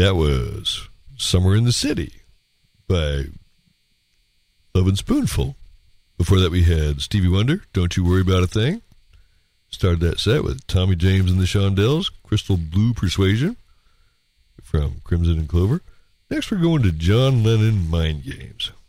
That was Summer in the City by Lovin' Spoonful. Before that, we had Stevie Wonder, Don't You Worry About a Thing. Started that set with Tommy James and the Shondells, Crystal Blue Persuasion from Crimson and Clover. Next, we're going to John Lennon, Mind Games.